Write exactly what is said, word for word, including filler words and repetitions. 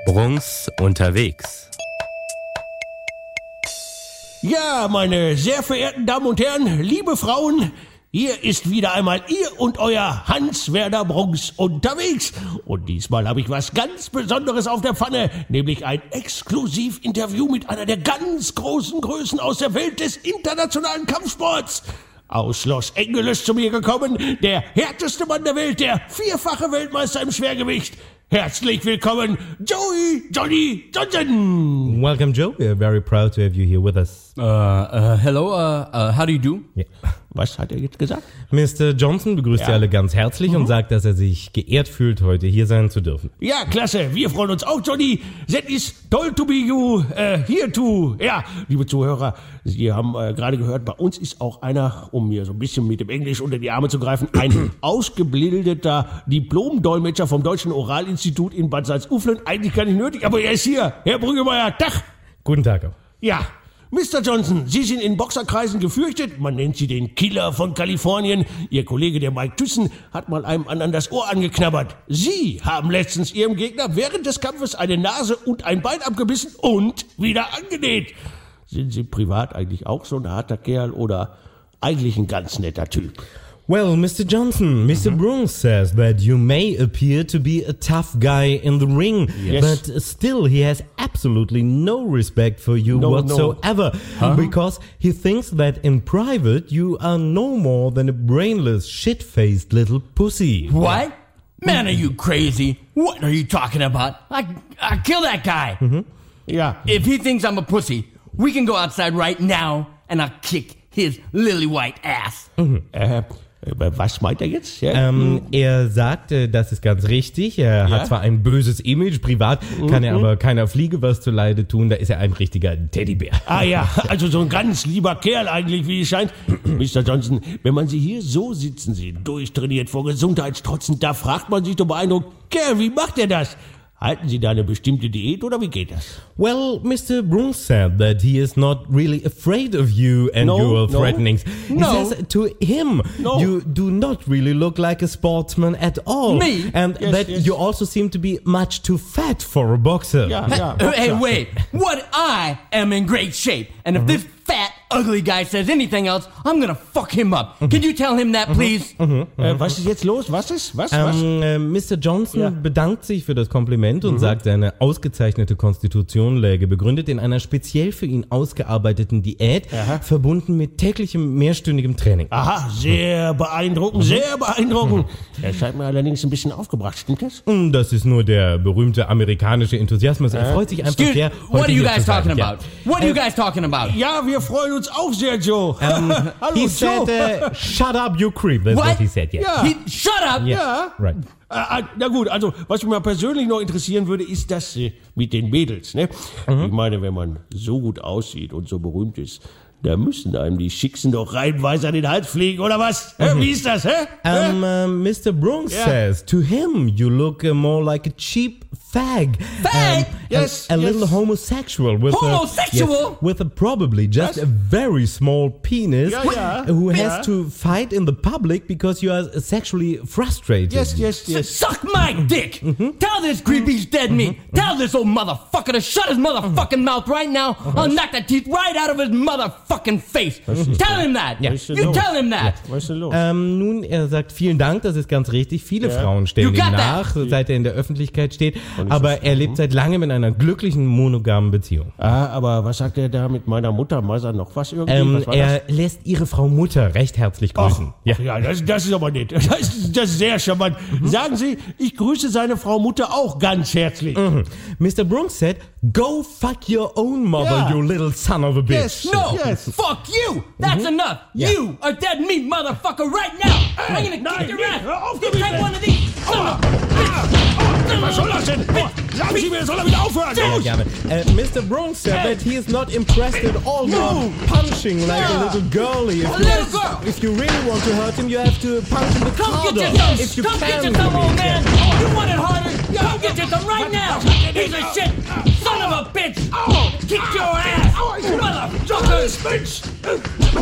Brunks unterwegs. Ja, meine sehr verehrten Damen und Herren, liebe Frauen, hier ist wieder einmal ihr und euer Hans-Werner Brunks unterwegs. Und diesmal habe ich was ganz Besonderes auf der Pfanne, nämlich ein Exklusivinterview mit einer der ganz großen Größen aus der Welt des internationalen Kampfsports. Aus Los Angeles zu mir gekommen, der härteste Mann der Welt, der vierfache Weltmeister im Schwergewicht. Herzlich willkommen, Joey Johnny Johnson. Welcome, Joe. We are very proud to have you here with us. Uh, uh, hello, uh, uh, how do you do? Yeah. Was hat er jetzt gesagt? Mister Johnson begrüßt Ja. Sie alle ganz herzlich Mhm. und sagt, dass er sich geehrt fühlt, heute hier sein zu dürfen. Ja, klasse. Wir freuen uns auch, Johnny. That is toll to be you uh, here too. Ja, liebe Zuhörer, Sie haben äh, gerade gehört, bei uns ist auch einer, um mir so ein bisschen mit dem Englisch unter die Arme zu greifen, ein ausgebildeter Diplom-Dolmetscher vom Deutschen Oralinstitut in Bad Salzuflen. Eigentlich gar nicht nötig, aber er ist hier. Herr Brüggemeier, Tag. Guten Tag auch. Ja, Mister Johnson, Sie sind in Boxerkreisen gefürchtet. Man nennt Sie den Killer von Kalifornien. Ihr Kollege, der Mike Tyson, hat mal einem anderen das Ohr angeknabbert. Sie haben letztens Ihrem Gegner während des Kampfes eine Nase und ein Bein abgebissen und wieder angenäht. Sind Sie privat eigentlich auch so ein harter Kerl oder eigentlich ein ganz netter Typ? Well, Mister Johnson, Mister Brunks says that you may appear to be a tough guy in the ring, Yes. but still he has absolutely no respect for you No, whatsoever, no. because he thinks that in private you are no more than a brainless, shit-faced little pussy. What? Man, are you crazy? What are you talking about? I, I kill that guy. Ja, If he thinks I'm a pussy, we can go outside right now and I'll kick his lily white ass. äh, was meint er jetzt? Ja? Ähm, er sagt, äh, das ist ganz richtig. Er Ja? hat zwar ein böses Image, privat kann er aber keiner Fliege was zuleide tun. Da ist er ein richtiger Teddybär. Ah ja, also so ein ganz lieber Kerl eigentlich, wie es scheint. Mister Johnson, wenn man Sie hier so sitzen sieht, durchtrainiert, vor Gesundheitsstrotzen, da fragt man sich doch beeindruckt, Kerl, wie macht er das? Halten Sie da eine bestimmte Diät oder wie geht das? Well, Mister Brunks said that he is not really afraid of you and No, your no. threatenings. He No. says to him, No. you do not really look like a sportsman at all. Me? And Yes, that yes. you also seem to be much too fat for a boxer. Ja, ja. Hey, wait. What? I am in great shape. And if this fat, ugly guy says anything else, I'm gonna fuck him up. Can you tell him that, please? Äh, was ist jetzt los? Was ist? Was? was? Ähm, äh, Mister Johnson Ja. bedankt sich für das Kompliment und sagt, seine ausgezeichnete Konstitution läge begründet in einer speziell für ihn ausgearbeiteten Diät, Aha. verbunden mit täglichem mehrstündigem Training. Aha, sehr beeindruckend, sehr beeindruckend. Er scheint mir allerdings ein bisschen aufgebracht, stimmt das? Und Das ist nur der berühmte amerikanische Enthusiasmus. Er freut sich einfach Excuse, sehr, what heute are you hier guys zu sein. talking Ja. about? What are you guys talking about? Ja, wir freuen uns auch sehr, Joe. Hallo, He Joe. said, uh, shut up, you creep. That's what, What? he said, yeah. Ja. He, shut up! Ja. Right. Äh, äh, na gut, also was mich mal persönlich noch interessieren würde, ist das äh, mit den Mädels. Ne? Ich meine, wenn man so gut aussieht und so berühmt ist, da müssen einem die Schicksen doch reihenweise an den Hals fliegen, oder was? Hä? Wie ist das, hä? Hä? Um, uh, Mister Brunks Yeah. says, to him, you look uh, more like a cheap fag. Fag? Yes, A, a yes. little homosexual. With Homosexual? A, yes, with a probably just Was? a very small penis Ja, ja. who Ja. has to fight in the public because you are sexually frustrated. Yes, yes, yes. Suck my dick! Tell this creep he's dead meat! Tell this old motherfucker to shut his motherfucking mouth right now! I'll knock the teeth right out of his motherfucking face! Tell him that! Ja. Was ist denn You los? tell him that! Was ist denn los? Ähm, nun, er sagt vielen Dank, das ist ganz richtig. Viele Ja. Frauen stellen You ihm got nach, that. seit er in der Öffentlichkeit steht. Aber er lebt seit langem in einer glücklichen monogamen Beziehung. Ah, aber was sagt er da mit meiner Mutter? Meiser noch was irgendwie? Ähm, was war er lässt ihre Frau Mutter recht herzlich das? grüßen. Ach, ja, ja das, das ist aber nett. Das ist, das ist sehr charmant. Sagen Sie, ich grüße seine Frau Mutter auch ganz herzlich. Mister Brunks said, go fuck your own mother, Ja. you little son of a bitch. Yes. No! Yes. Fuck you! That's enough! You are dead meat, motherfucker, right now! I'm gonna nein, kick your nicht. ass! Hör auf You damit, take ey. one of these! Son of a bitch! Was soll das denn? Oh, sagen Sie mir, soll er wieder aufhören? Ja, Los! gerne. Uh, Mister Brunks said that he is not impressed at all No. with punching like Yeah. a little girlie. If A you, little girl. if you really want to hurt him, you have to punch him the Come harder. get your If you thumb! Come can. get your thumb, old man! You want it harder? Come get your thumb right now! Piece of shit! Son of a bitch! Kick your ass! Motherfuckers! Mensch!